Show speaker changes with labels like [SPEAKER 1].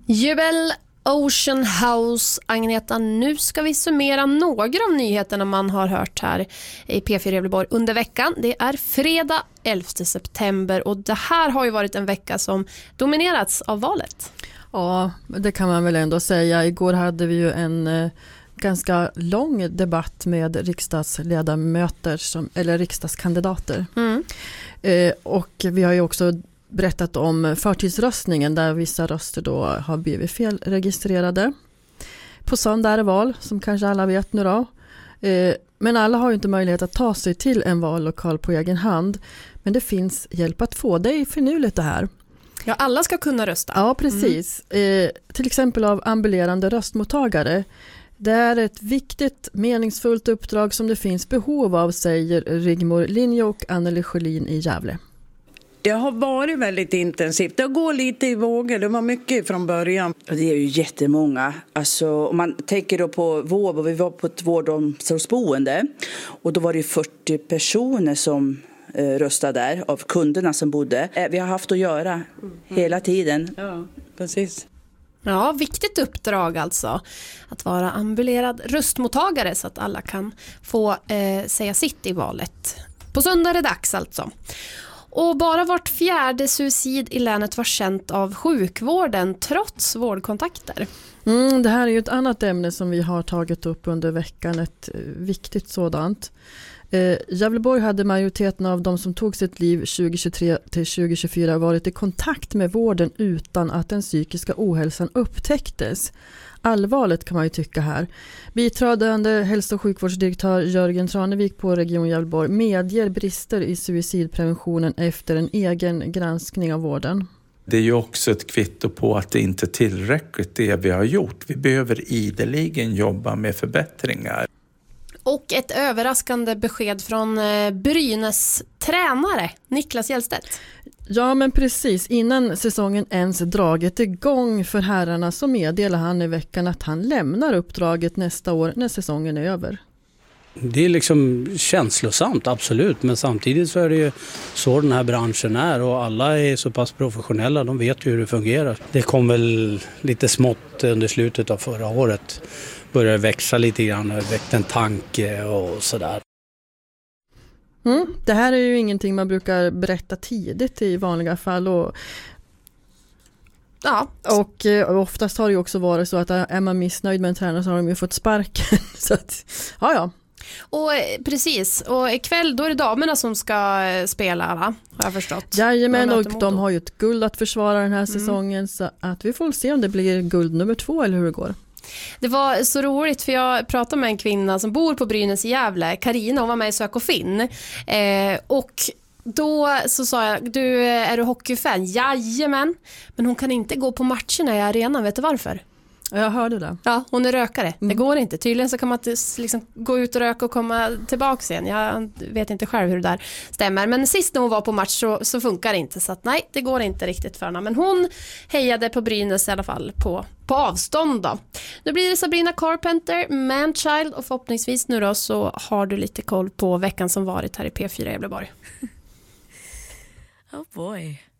[SPEAKER 1] Jubel Ocean House. Agneta, nu ska vi summera några av nyheterna man har hört här i P4 Gävleborg under veckan. Det är fredag 11 september och det här har ju varit en vecka som dominerats av valet.
[SPEAKER 2] Ja, det kan man väl ändå säga. Igår hade vi ju en ganska lång debatt med riksdagsledamöter eller riksdagskandidater. Och vi har ju också berättat om förtidsröstningen där vissa röster då har blivit felregistrerade. På söndag är det val, som kanske alla vet nu då. Men alla har ju inte möjlighet att ta sig till en vallokal på egen hand. Men det finns hjälp att få. Det är finurligt det här.
[SPEAKER 1] Ja, alla ska kunna rösta.
[SPEAKER 2] Ja, precis. Till exempel av ambulerande röstmottagare. Det är ett viktigt, meningsfullt uppdrag som det finns behov av, säger Rigmor Linje och Anneli Sjölin i Gävle.
[SPEAKER 3] Det har varit väldigt intensivt. Det går lite i vågor. Det var mycket från början. Det är ju jättemånga. Alltså, om man tänker då på Vårbo, vi var på ett vårdomsorgsboende. Och då var det 40 personer som röstade där av kunderna som bodde. Vi har haft att göra hela tiden. Ja, precis.
[SPEAKER 1] Ja, viktigt uppdrag alltså. Att vara ambulerad röstmottagare så att alla kan få säga sitt i valet. På söndag är det dags alltså. Och bara vart fjärde suicid i länet var känt av sjukvården trots vårdkontakter.
[SPEAKER 2] Det här är ju ett annat ämne som vi har tagit upp under veckan, ett viktigt sådant. Gävleborg hade majoriteten av de som tog sitt liv 2023 till 2024 varit i kontakt med vården utan att den psykiska ohälsan upptäcktes. Allvarligt kan man ju tycka här. Biträdande hälso- och sjukvårdsdirektör Jörgen Tranevik på Region Gävleborg medger brister i suicidpreventionen efter en egen granskning av vården.
[SPEAKER 4] Det är ju också ett kvitto på att det inte är tillräckligt det vi har gjort. Vi behöver ideligen jobba med förbättringar.
[SPEAKER 1] Och ett överraskande besked från Brynäs tränare Niklas Hjellstedt.
[SPEAKER 2] Ja, men precis. Innan säsongen ens dragit igång för herrarna så meddelar han i veckan att han lämnar uppdraget nästa år när säsongen är över.
[SPEAKER 5] Det är liksom känslosamt, absolut. Men samtidigt så är det ju så den här branschen är och alla är så pass professionella. De vet ju hur det fungerar. Det kom väl lite smått under slutet av förra året. Började växa lite grann, väckte en tanke och sådär.
[SPEAKER 2] Det här är ju ingenting man brukar berätta tidigt i vanliga fall. Och oftast har det ju också varit så att är man missnöjd med en tränare så har de ju fått sparken. Så att, ja.
[SPEAKER 1] Och precis, och ikväll då är det damerna som ska spela, va? Har jag förstått.
[SPEAKER 2] Jajamän, och de har ju ett guld att försvara den här säsongen så att vi får se om det blir guld nummer 2 eller hur det går.
[SPEAKER 1] Det var så roligt för jag pratade med en kvinna som bor på Brynäs i Gävle, Karina, hon var med i Sök och Finn. Och då så sa jag, är du hockeyfan? Jajamän, men hon kan inte gå på matcherna i arenan, vet du varför?
[SPEAKER 2] Jag hörde det.
[SPEAKER 1] Ja, hon är rökare. Det går inte. Tydligen så kan man inte liksom gå ut och röka och komma tillbaka sen. Jag vet inte själv hur det där stämmer. Men sist när hon var på match så funkar det inte. Så att nej, det går inte riktigt för henne. Men hon hejade på Brynäs i alla fall på avstånd då. Nu blir det Sabrina Carpenter, Manchild och förhoppningsvis nu då så har du lite koll på veckan som varit här i P4 Gävleborg.
[SPEAKER 6] Oh boy.